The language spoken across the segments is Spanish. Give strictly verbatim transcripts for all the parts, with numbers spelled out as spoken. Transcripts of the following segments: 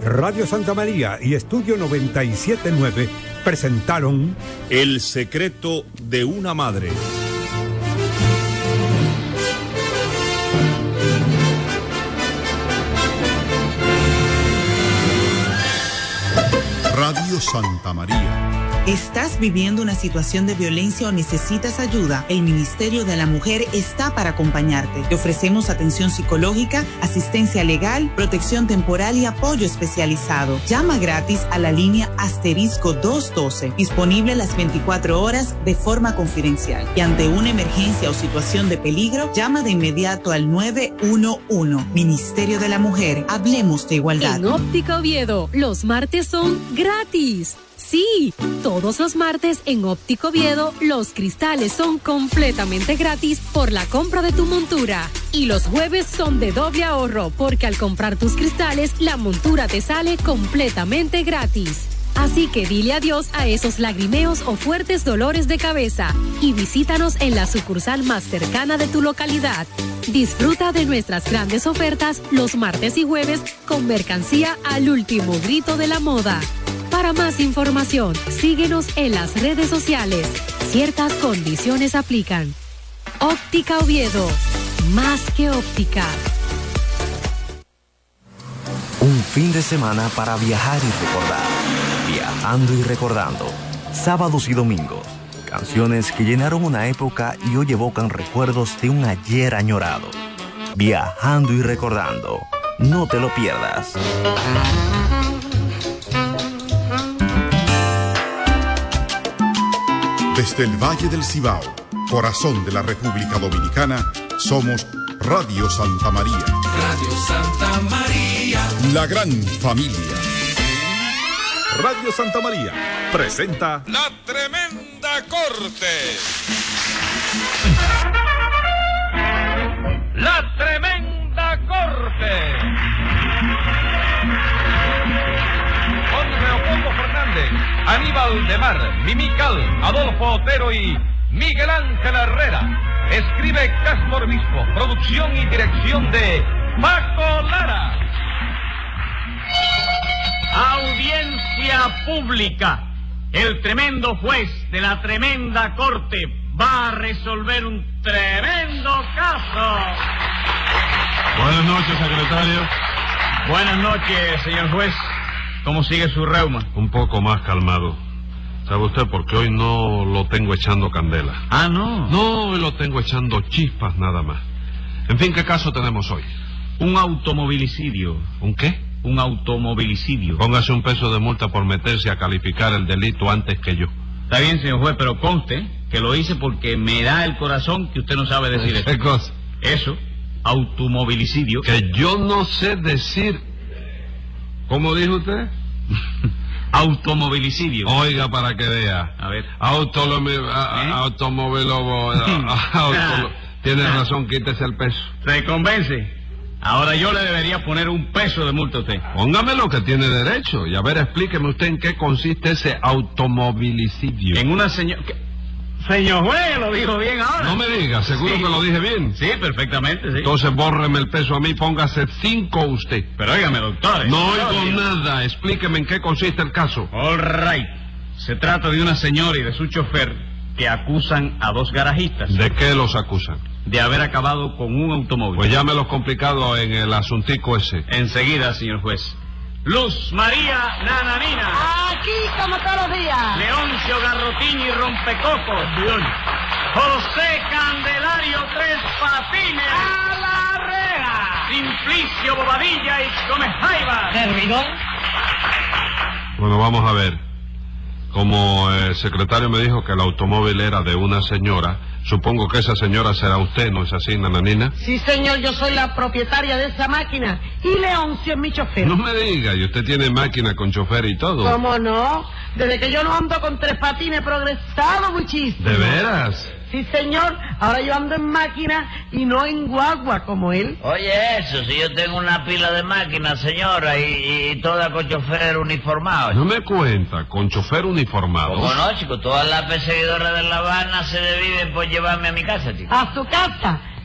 Radio Santa María y Estudio noventa y siete punto nueve presentaron El secreto de una madre. Radio Santa María. ¿Estás viviendo una situación de violencia o necesitas ayuda? El Ministerio de la Mujer está para acompañarte. Te ofrecemos atención psicológica, asistencia legal, protección temporal y apoyo especializado. Llama gratis a la línea asterisco doscientos doce, disponible las veinticuatro horas de forma confidencial. Y ante una emergencia o situación de peligro, llama de inmediato al nueve uno uno. Ministerio de la Mujer, hablemos de igualdad. En Óptica Oviedo, los martes son gratis. Sí, todos los martes en Óptico Oviedo los cristales son completamente gratis por la compra de tu montura. Y los jueves son de doble ahorro porque al comprar tus cristales la montura te sale completamente gratis. Así que dile adiós a esos lagrimeos o fuertes dolores de cabeza y visítanos en la sucursal más cercana de tu localidad. Disfruta de nuestras grandes ofertas los martes y jueves con mercancía al último grito de la moda. Para más información, síguenos en las redes sociales. Ciertas condiciones aplican. Óptica Oviedo, más que óptica. Un fin de semana para viajar y recordar. Viajando y recordando. Sábados y domingos. Canciones que llenaron una época y hoy evocan recuerdos de un ayer añorado. Viajando y recordando. No te lo pierdas. Desde el Valle del Cibao, corazón de la República Dominicana, somos Radio Santa María. Radio Santa María. La gran familia. Radio Santa María presenta La Tremenda Corte. La Tremenda Corte. Con Leopoldo Fernández, Aníbal de Mar, Mimical, Adolfo Otero y Miguel Ángel Herrera. Escribe Castro Obispo. Producción y dirección de Paco Lara. Audiencia pública. El tremendo juez de la tremenda corte va a resolver un tremendo caso. Buenas noches, secretario. Buenas noches, señor juez. ¿Cómo sigue su reuma? Un poco más calmado. ¿Sabe usted? Porque hoy no lo tengo echando candela. Ah, ¿no? No, hoy lo tengo echando chispas nada más. En fin, ¿qué caso tenemos hoy? Un automovilicidio. ¿Un qué? Un automovilicidio. Póngase un peso de multa por meterse a calificar el delito antes que yo. Está bien, señor juez, pero conste que lo hice porque me da el corazón que usted no sabe decir eso. ¿Qué cosa? Eso, automovilicidio. Que yo no sé decir... ¿Cómo dijo usted? Automovilicidio. Oiga, para que vea. A ver. Autolomi... ¿Eh? Automóvilo... Auto... Tiene razón, quítese el peso. ¿Se convence? Ahora yo le debería poner un peso de multa a usted. Póngame lo que tiene derecho. Y a ver, explíqueme usted en qué consiste ese automovilicidio. En una señora... Señor juez, lo dijo bien ahora. No me diga, ¿seguro sí. que lo dije bien? Sí, perfectamente, sí. Entonces bórreme el peso a mí, póngase cinco usted. Pero óigame, doctor. No oigo nada, explíqueme en qué consiste el caso. All right. Se trata de una señora y de su chofer que acusan a dos garajistas. ¿De qué los acusan? De haber acabado con un automóvil. Pues llámelo complicado en el asuntico ese. Enseguida, señor juez. Luz María Nananina. Aquí como todos los días. Leoncio Garrotín y Rompecocos. Bien. José Candelario Tres Patines. ¡A la reja! Simplicio Bobadilla y Comejaiba. ¿Servidor? Bueno, vamos a ver. Como el secretario me dijo que el automóvil era de una señora, supongo que esa señora será usted, ¿no es así, Nananina? Sí, señor, yo soy la propietaria de esa máquina y Leoncio es mi chofer. No me diga, y usted tiene máquina con chofer y todo. ¿Cómo no? Desde que yo no ando con Tres Patines he progresado muchísimo. ¿De veras? Sí, señor. Ahora yo ando en máquina y no en guagua como él. Oye, eso, si yo tengo una pila de máquinas, señora, y, y toda con chofer uniformado. No me cuenta, con chofer uniformado. ¿Cómo no, chico? Todas las perseguidoras de La Habana se dividen por llevarme a mi casa, chico. ¿A su casa?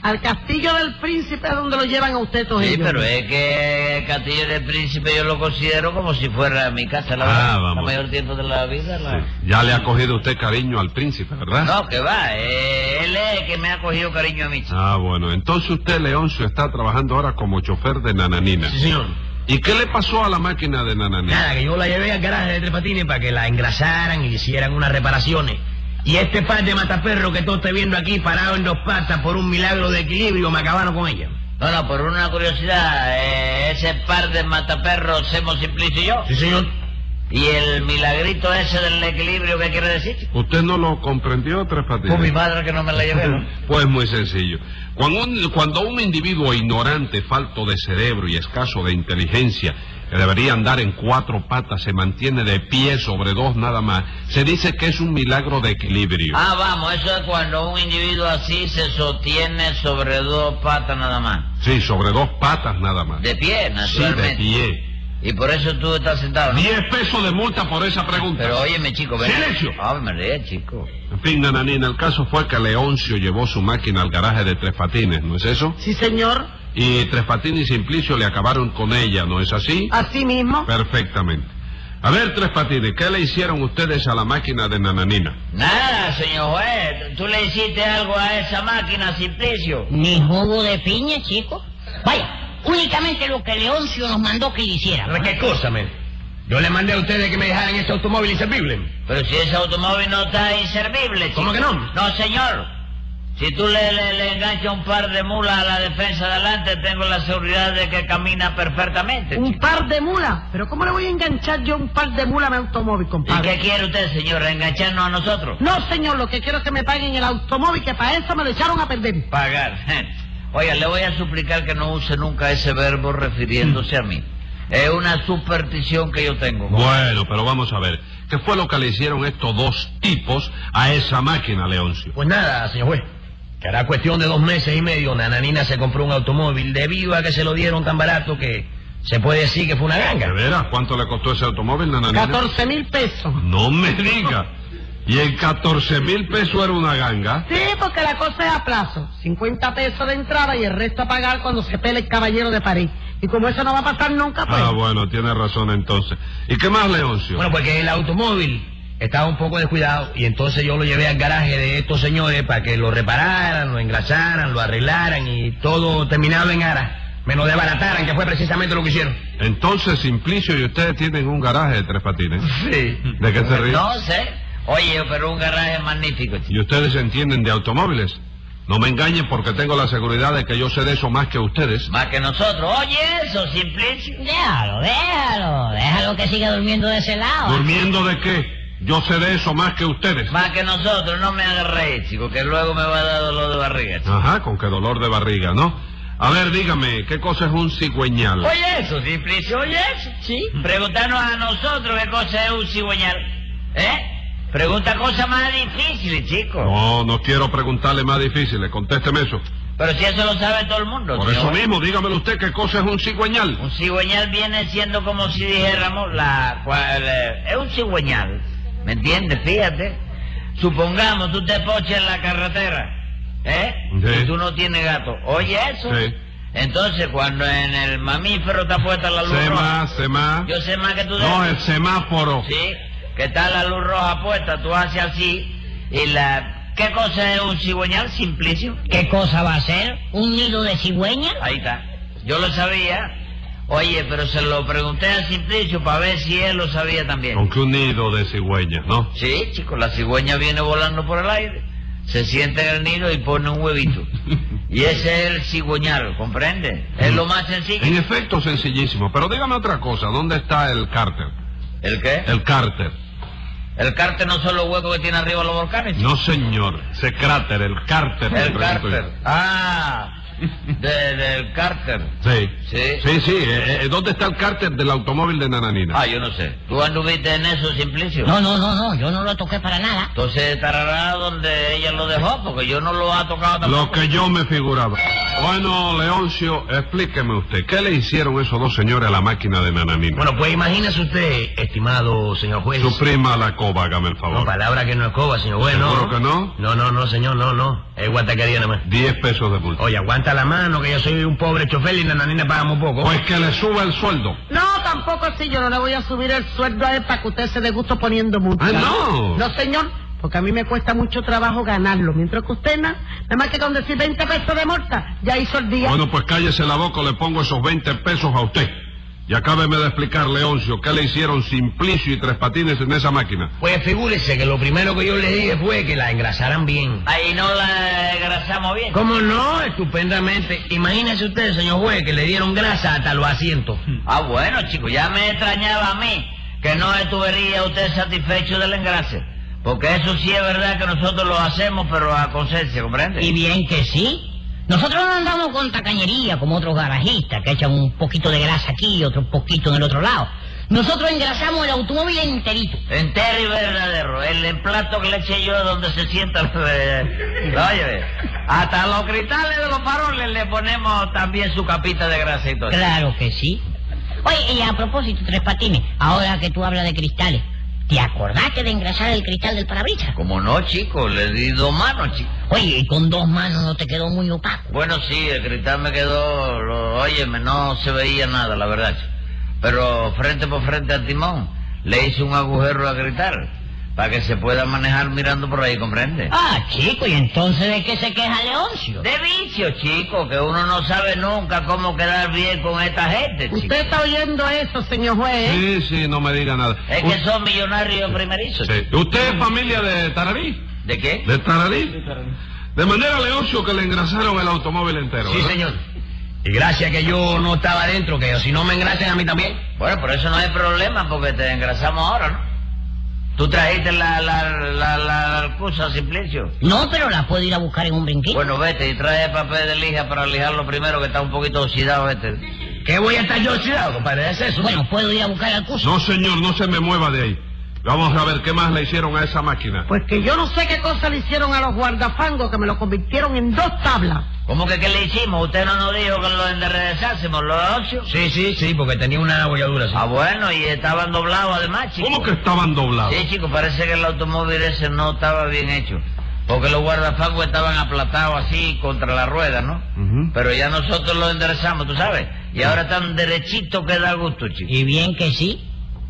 Al castillo del príncipe es donde lo llevan a usted todos Sí, ellos. pero es que el castillo del príncipe yo lo considero como si fuera mi casa, la Ah, verdad. vamos. La mayor tiempo de la vida. La... Sí. Ya le ha cogido usted cariño al príncipe, ¿verdad? No, que va, eh, él es el que me ha cogido cariño a mí. chico. Ah, bueno. Entonces usted, Leoncio, está trabajando ahora como chofer de Nananina. Sí, señor. ¿Y qué le pasó a la máquina de Nananina? Nada, que yo la llevé al garaje de Tres Patines para que la engrasaran y hicieran unas reparaciones. Y este par de mataperros que todo está viendo aquí parado en dos patas por un milagro de equilibrio me acabaron con ella. No, no, por una curiosidad, eh, ese par de mataperros somos Simplicio y yo. Sí, señor. ¿Y el milagrito ese del equilibrio qué quiere decir, chico? ¿Usted no lo comprendió, Tres Patines? Pues mi madre que no me la llevé, ¿no? Pues muy sencillo. Cuando un, cuando un individuo ignorante, falto de cerebro y escaso de inteligencia, que debería andar en cuatro patas, se mantiene de pie sobre dos nada más, se dice que es un milagro de equilibrio. Ah, vamos, eso es cuando un individuo así se sostiene sobre dos patas nada más. Sí, sobre dos patas nada más. De pie, Sí, de naturalmente. pie. Y por eso tú estás sentado, ¿no? Diez pesos de multa por esa pregunta. Pero óyeme, chico, ven. ¡Silencio! Ah, me ríe, chico. En fin, Nananina, el caso fue que Leoncio llevó su máquina al garaje de Tres Patines, ¿no es eso? Sí, señor. Y Tres Patines y Simplicio le acabaron con ella, ¿no es así? Así mismo. Perfectamente. A ver, Tres Patines, ¿qué le hicieron ustedes a la máquina de Nananina? Nada, señor juez. ¿Tú le hiciste algo a esa máquina, Simplicio? Ni jugo de piña, chico. Vaya, únicamente lo que Leoncio nos mandó que le hiciera. ¿Pero qué cosa, men? Yo le mandé a ustedes que me dejaran ese automóvil inservible. Pero si ese automóvil no está inservible, chico. ¿Cómo que no? No, señor. Si tú le, le, le enganchas un par de mulas a la defensa de adelante, tengo la seguridad de que camina perfectamente. Un chico. par de mulas. ¿Pero cómo le voy a enganchar yo un par de mulas a mi automóvil, ¿Y compadre? qué quiere usted, señor? ¿Engancharnos a nosotros? No, señor, lo que quiero es que me paguen el automóvil, que para eso me lo echaron a perder. Pagar. Oiga, le voy a suplicar que no use nunca ese verbo refiriéndose a mí. Es una superstición que yo tengo. Bueno, pero vamos a ver. ¿Qué fue lo que le hicieron estos dos tipos a esa máquina, Leoncio? Pues nada, señor juez. Que hará cuestión de dos meses y medio, Nananina se compró un automóvil debido a que se lo dieron tan barato que se puede decir que fue una ¿De ganga. veras? ¿Cuánto le costó ese automóvil, Nananina? Catorce mil pesos. No me diga. ¿Y en catorce mil pesos era una ganga? Sí, porque la cosa es a plazo. cincuenta pesos de entrada y el resto a pagar cuando se pele el caballero de París. Y como eso no va a pasar nunca, pues... Ah, bueno, tiene razón entonces. ¿Y qué más, Leoncio? Bueno, pues que el automóvil estaba un poco descuidado y entonces yo lo llevé al garaje de estos señores para que lo repararan, lo engrasaran, lo arreglaran y todo terminado en aras. Me lo desbarataran, que fue precisamente lo que hicieron. Entonces, Simplicio y ustedes tienen un garaje de Tres Patines. Sí. ¿De qué se ríen? No sé. Oye, pero un garaje magnífico, chico. ¿Y ustedes entienden de automóviles? No me engañen porque tengo la seguridad de que yo sé de eso más que ustedes. Más que nosotros. Oye, eso, Simplicio. Déjalo, déjalo, déjalo que siga durmiendo de ese lado. ¿Durmiendo de qué? Yo sé de eso más que ustedes. Más que nosotros. No me hagas reír, chico, que luego me va a dar dolor de barriga, chico. Ajá, con qué dolor de barriga, ¿no? A ver, dígame, ¿qué cosa es un cigüeñal? Oye, eso, Simplicio, oye, eso. Sí. Preguntarnos a nosotros qué cosa es un cigüeñal. ¿Eh? Pregunta cosas más difíciles, chico. No, no quiero preguntarle más difíciles, contésteme eso. Pero si eso lo sabe todo el mundo. Por eso señor. mismo, dígamelo usted, ¿qué cosa es un cigüeñal? Un cigüeñal viene siendo como si dijéramos la... cual, eh, es un cigüeñal, ¿me entiendes? Fíjate. Supongamos tú te poches en la carretera, ¿eh? Sí. Y tú no tienes gato. Oye eso. Sí. Entonces cuando en el mamífero está puesta la luz Sé roja... más, sé más. Yo sé más que tú. No, de- el semáforo. Sí, que está la luz roja puesta, tú haces así y la... ¿Qué cosa es un cigüeñal, Simplicio? ¿Qué cosa va a ser? ¿Un nido de cigüeña? Ahí está. Yo lo sabía. Oye, pero se lo pregunté a Simplicio para ver si él lo sabía también. Aunque un nido de cigüeñas, ¿no? Sí, chico, la cigüeña viene volando por el aire, se sienta en el nido y pone un huevito. Y ese es el cigüeñal, ¿comprende? Es lo más sencillo. En efecto, sencillísimo. Pero dígame otra cosa, ¿dónde está el cárter? ¿El qué? El cárter. El cárter no son los huecos que tiene arriba los volcanes, chico. No, señor. Ese cráter, el cárter. El le pregunto cárter. yo. Ah, De, del cárter. Sí. Sí. Sí, sí. Eh, eh, ¿Dónde está el cárter del automóvil de Nananina? Ah, yo no sé. ¿Tú anduviste en eso, Simplicio? No, no, no, no, yo no lo toqué para nada. Entonces estará donde ella lo dejó, porque yo no lo ha tocado tampoco. Lo que yo me figuraba. Bueno, Leoncio, explíqueme usted, ¿qué le hicieron esos dos señores a la máquina de Nananina? Bueno, pues imagínese usted, estimado señor juez. Suprima la coba, hágame el favor. No, palabra que no es coba, señor juez, ¿no? ¿Seguro que no? No, no, no, señor, no, no. Es guantaquería nada más. Diez pesos de multa. Oye, aguanta la mano, que yo soy un pobre chofer y Nananina pagamos poco. Pues que le suba el sueldo. No, tampoco así, yo no le voy a subir el sueldo a él para que usted se dé gusto poniendo multa. Ah, no. No, señor, porque a mí me cuesta mucho trabajo ganarlo, mientras que usted nada, nada más que con decir veinte pesos de multa, ya hizo el día. Bueno, pues cállese la boca, le pongo esos veinte pesos a usted. Y acábeme de explicar, Leoncio, ¿qué le hicieron Simplicio y Tres Patines en esa máquina? Pues figúrese que lo primero que yo les dije fue que la engrasaran bien. Ahí no la engrasamos bien. ¿Cómo no? Estupendamente. Imagínese usted, señor juez, que le dieron grasa hasta los asientos. Ah, bueno, chico, ya me extrañaba a mí que no estuviera usted satisfecho del engrase. Porque eso sí es verdad que nosotros lo hacemos, pero a conciencia, ¿comprende? Y bien que sí. Nosotros no andamos con tacañería como otros garajistas que echan un poquito de grasa aquí y otro poquito en el otro lado. Nosotros engrasamos el automóvil enterito. Entero y verdadero. El emplato que le eché yo donde se sienta. Oye, hasta los cristales de los faroles le ponemos también su capita de grasa y todo. Claro que sí. Oye, y a propósito, Tres Patines, ahora que tú hablas de cristales, ¿te acordaste de engrasar el cristal del parabrisas? Como no, chico, le di dos manos, chico. Oye, ¿y con dos manos no te quedó muy opaco? Bueno, sí, el cristal me quedó, lo, óyeme, no se veía nada, la verdad, chico. Pero frente por frente al timón, le hice un agujero al cristal, para que se pueda manejar mirando por ahí, ¿comprende? Ah, chico, ¿y entonces de qué se queja Leoncio? De vicio, chico, que uno no sabe nunca cómo quedar bien con esta gente, chico. ¿Usted está oyendo eso, señor juez? Sí, sí, no me diga nada. Es que son millonarios primerizos. Sí. ¿Usted es familia de Tararí? ¿De qué? ¿De Tararí? De manera, Leoncio, que le engrasaron el automóvil entero, Sí, ¿verdad? señor. Y gracias que yo no estaba dentro, que si no me engrasen a mí también. Bueno, por eso no hay problema, porque te engrasamos ahora, ¿no? ¿Tú trajiste la, la, la, la, la cosa, Simplicio? No, pero la puedo ir a buscar en un brinquito. Bueno, vete y trae papel de lija para lijarlo primero, que está un poquito oxidado este. ¿Qué voy a estar yo oxidado, compadre? ¿Es eso? Bueno, puedo ir a buscar al curso. No, señor, no se me mueva de ahí. Vamos a ver qué más le hicieron a esa máquina. Pues que yo no sé qué cosa le hicieron a los guardafangos que me lo convirtieron en dos tablas. ¿Cómo que qué le hicimos? ¿Usted no nos dijo que lo enderezásemos, los óxidos? Sí, sí, sí, porque tenía una abolladura. Sí. Ah, bueno, y estaban doblados además, chico. ¿Cómo que estaban doblados? Sí, chico, parece que el automóvil ese no estaba bien hecho. Porque los guardafangos estaban aplastados así contra la rueda, ¿no? Uh-huh. Pero ya nosotros los enderezamos, tú sabes. Y ahora están derechitos que da gusto, chico. Y bien que sí.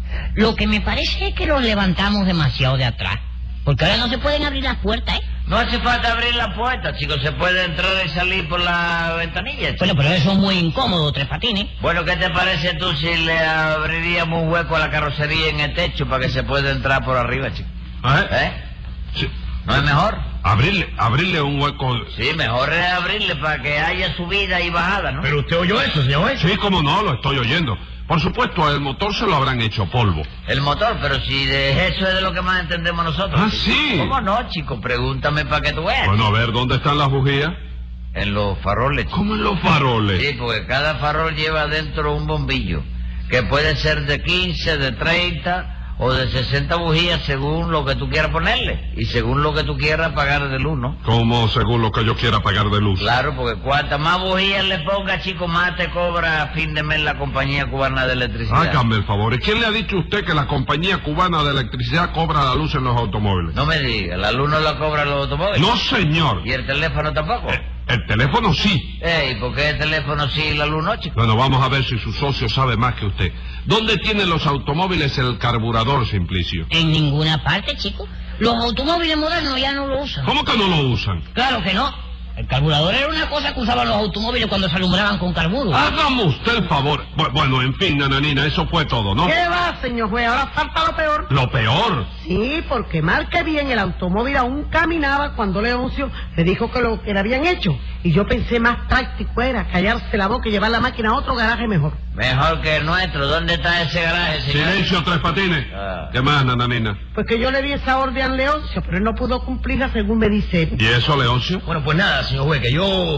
Lo que me parece es que los levantamos demasiado de atrás. Porque ahora no se pueden abrir las puertas, ¿eh? No hace falta abrir la puerta, chicos. Se puede entrar y salir por la ventanilla, chico. Bueno, pero eso es muy incómodo, Tres Patines. Bueno, ¿qué te parece tú si le abriríamos un hueco a la carrocería en el techo para que se pueda entrar por arriba, chico? ¿Eh? ¿Eh? Sí. ¿No es mejor? Abrirle, abrirle un hueco. Sí, mejor es abrirle para que haya subida y bajada, ¿no? ¿Pero usted oyó eso, señor? Sí, cómo no, lo estoy oyendo. Por supuesto, el motor se lo habrán hecho polvo. El motor, pero si de eso es de lo que más entendemos nosotros. Ah, sí. ¿Cómo no, chico? Pregúntame para que tú veas. Bueno, a ver, ¿dónde están las bujías? En los faroles, chico. ¿Cómo en los faroles? Sí, porque cada farol lleva dentro un bombillo, que puede ser de quince, de treinta o de sesenta bujías según lo que tú quieras ponerle y según lo que tú quieras pagar de luz, ¿no? ¿Cómo según lo que yo quiera pagar de luz? Claro, porque cuantas más bujías le ponga, chico, más te cobra a fin de mes la compañía cubana de electricidad. Hágame el favor. ¿Y quién le ha dicho a usted que la compañía cubana de electricidad cobra la luz en los automóviles? No me diga, la luz no la cobra los automóviles. No, señor. ¿Y el teléfono tampoco? Eh, el teléfono sí. Eh, ¿y por qué el teléfono sí y la luz no, chico? Bueno, vamos a ver si su socio sabe más que usted. ¿Dónde tienen los automóviles el carburador, Simplicio? En ninguna parte, chico. Los automóviles modernos ya no lo usan. ¿Cómo que no lo usan? Claro que no. El carburador era una cosa que usaban los automóviles cuando se alumbraban con carburo. Hágame usted el favor. Bu- Bueno, en fin, nananina, eso fue todo, ¿no? ¿Qué va, señor juez? Ahora falta lo peor. Lo peor. Sí, porque mal que bien el automóvil aún caminaba cuando Leoncio le dijo que lo que le habían hecho. Y yo pensé más práctico era callarse la boca y llevar la máquina a otro garaje mejor. Mejor que el nuestro. ¿Dónde está ese garaje, señor? Silencio, Tres Patines. Ah. ¿Qué más, nananina? Pues que yo le di esa orden a Leoncio, pero él no pudo cumplirla según me dice él. ¿Y eso, Leoncio? Bueno, pues nada, señor juez, que yo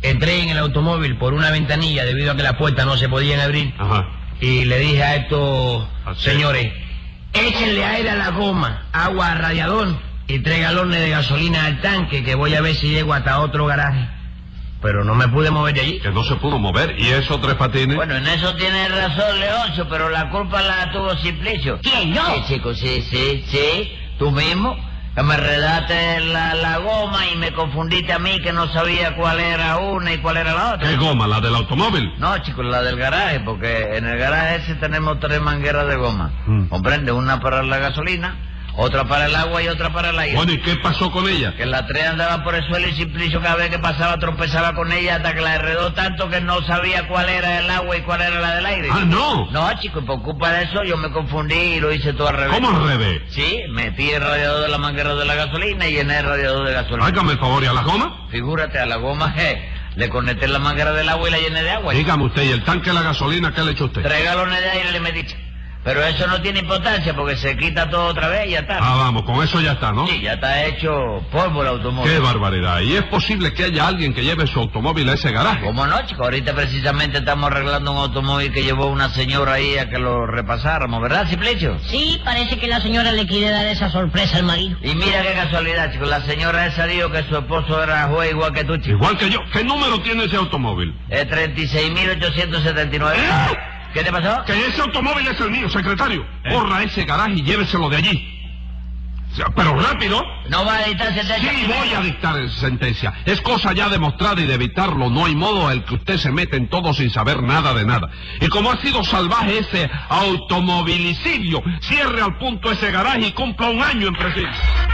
entré en el automóvil por una ventanilla debido a que las puertas no se podían abrir. Ajá. Y le dije a estos Así. señores, échenle aire a la goma, agua al radiador y tres galones de gasolina al tanque, que voy a ver si llego hasta otro garaje. Pero no me pude mover de allí. Que no se pudo mover. ¿Y eso, Tres Patines? Bueno, en eso tiene razón, Leoncio, pero la culpa la tuvo Simplicio. ¿Quién, yo? Sí, chico, sí, sí, sí. Tú mismo, que me enredaste la, la goma y me confundiste a mí, que no sabía cuál era una y cuál era la otra. ¿Qué goma? ¿La del automóvil? No, chicos, la del garaje, porque en el garaje ese tenemos tres mangueras de goma. Mm. Comprende, una para la gasolina, otra para el agua y otra para el aire. Bueno, ¿y qué pasó con ella? Que la tres andaba por el suelo y Simplicio cada vez que pasaba tropezaba con ella hasta que la enredó tanto que no sabía cuál era el agua y cuál era la del aire. ¡Ah, no! No, chico, y por culpa de eso yo me confundí y lo hice todo al revés. ¿Cómo al revés? Sí, metí el radiador de la manguera de la gasolina y llené el radiador de gasolina. Hágame el favor, ¿y a la goma? Figúrate, a la goma, je, le conecté la manguera del agua y la llené de agua. Dígame usted, ¿y el tanque de la gasolina qué le echó usted? Tres galones de aire le metí. Pero eso no tiene importancia porque se quita todo otra vez y ya está. Ah, vamos, con eso ya está, ¿no? Sí, ya está hecho polvo el automóvil. ¡Qué barbaridad! ¿Y es posible que haya alguien que lleve su automóvil a ese garaje? ¿Cómo no, chico? Ahorita precisamente estamos arreglando un automóvil que llevó una señora ahí a que lo repasáramos, ¿verdad, Simplicio? Sí, parece que la señora le quiere dar esa sorpresa al marido. Y mira qué casualidad, chico. La señora esa dijo que su esposo era juez igual que tú, chico. Igual que yo. ¿Qué número tiene ese automóvil? Es treinta y seis mil ochocientos setenta y nueve. ¿Eh? ¿Qué te pasó? Que ese automóvil es el mío, secretario. ¿Eh? Corra a ese garaje y lléveselo de allí. O sea, pero rápido. ¿No va a dictar sentencia? Sí, voy a dictar sentencia. Es cosa ya demostrada y de evitarlo. No hay modo en el que usted se mete en todo sin saber nada de nada. Y como ha sido salvaje ese automovilicidio, cierre al punto ese garaje y cumpla un año en presidio.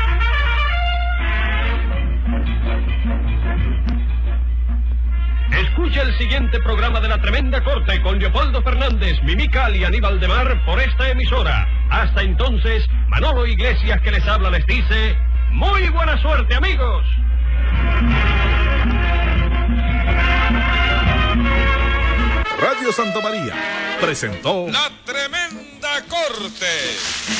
Escucha el siguiente programa de La Tremenda Corte con Leopoldo Fernández, Mimical y Aníbal de Mar por esta emisora. Hasta entonces, Manolo Iglesias que les habla les dice, ¡muy buena suerte, amigos! Radio Santa María presentó La Tremenda Corte.